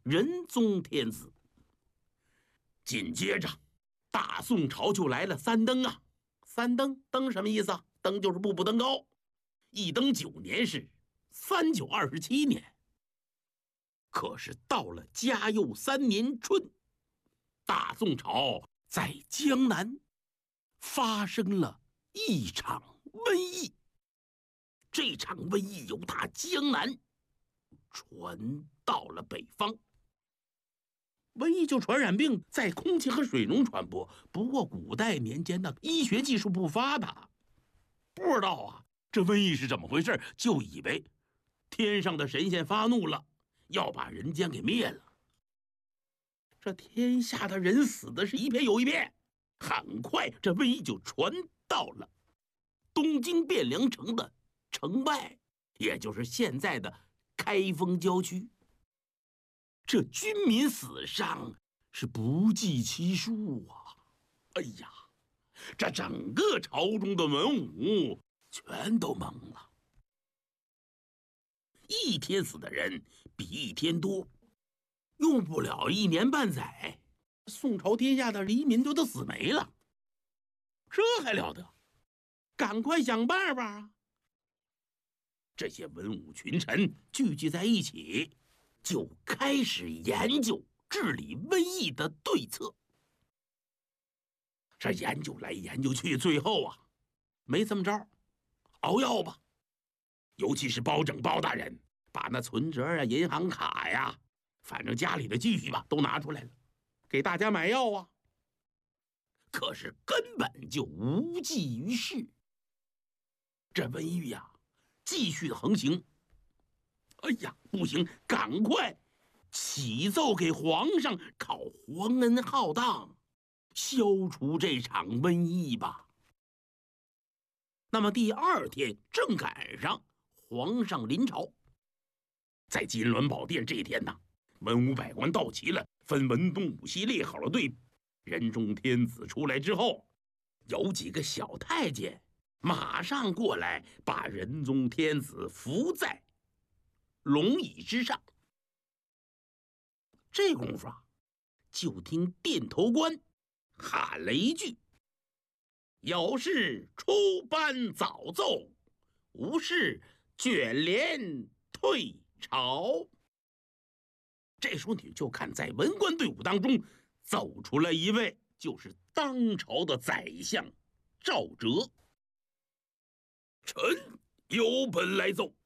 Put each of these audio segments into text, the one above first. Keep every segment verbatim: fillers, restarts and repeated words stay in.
仁宗天子。紧接着，大宋朝就来了三登啊！三登，登什么意思啊？登就是步步登高。一登九年是三九二十七年。可是到了嘉佑三年春，大宋朝在江南发生了一场瘟疫。这场瘟疫由大江南传到了北方。瘟疫就传染病在空气和水中传播，不过古代年间的医学技术不发达，不知道啊这瘟疫是怎么回事，就以为天上的神仙发怒了，要把人间给灭了。这天下的人死的是一遍又一遍，很快这瘟疫就传到了东京汴梁城的城外，也就是现在的开封郊区。这军民死伤是不计其数啊！哎呀，这整个朝中的文武全都懵了。一天死的人比一天多，用不了一年半载，宋朝天下的黎民都都死没了，这还了得？赶快想办法啊！这些文武群臣聚集在一起，就开始研究治理瘟疫的对策。这研究来研究去，最后啊，没这么着，熬药吧。尤其是包拯包大人，把那存折啊、银行卡呀，反正家里的积蓄吧，都拿出来了，给大家买药啊。可是根本就无济于事。这瘟疫呀，继续的横行。哎呀，不行，赶快启奏给皇上，考皇恩浩荡，消除这场瘟疫吧。那么第二天正赶上皇上临朝，在金銮宝殿这天呢，文武百官到齐了，分文东武西列好了队。仁宗天子出来之后，有几个小太监马上过来，把仁宗天子扶在龙椅之上。这功夫啊，就听殿头官喊了一句：“有事出班早奏，无事卷帘退朝。”这时候你就看在文官队伍当中走出来一位，就是当朝的宰相赵哲。臣有本来奏。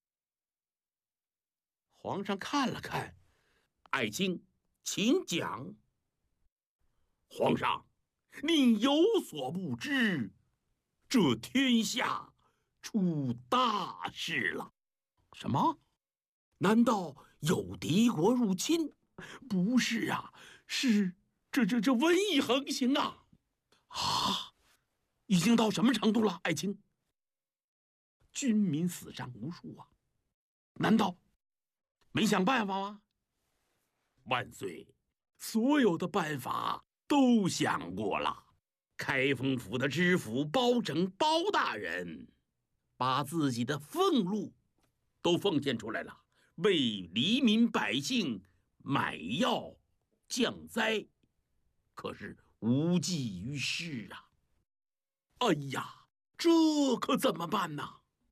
皇上看了看，爱卿，请讲。皇上，你有所不知，这天下出大事了。什么？难道有敌国入侵？不是啊，是这这这瘟疫横行啊！啊，已经到什么程度了，爱卿？军民死伤无数啊！难道没想办法吗？万岁，所有的办法都想过了。开封府的知府包拯包大人，把自己的俸禄都奉献出来了，为黎民百姓买药降灾，可是无济于事啊！哎呀，这可怎么办呢？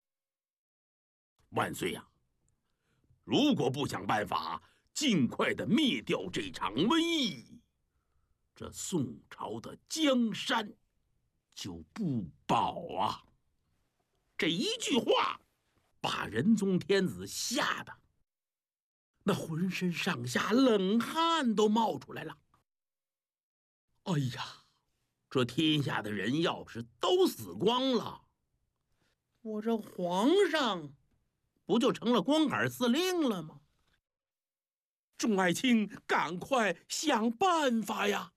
万岁呀、啊！如果不想办法，尽快的灭掉这场瘟疫，这宋朝的江山就不保啊！这一句话，把仁宗天子吓得那浑身上下冷汗都冒出来了。哎呀，这天下的人要是都死光了，我这皇上不就成了光杆司令了吗？众爱卿，赶快想办法呀！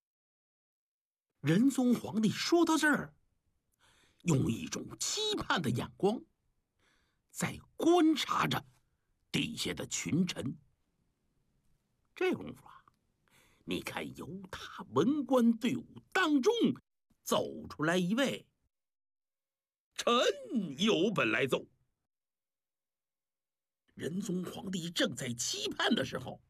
仁宗皇帝说到这儿，用一种期盼的眼光在观察着底下的群臣。这功夫啊，你看由他文官队伍当中走出来一位，臣有本来奏。仁宗皇帝正在期盼的时候，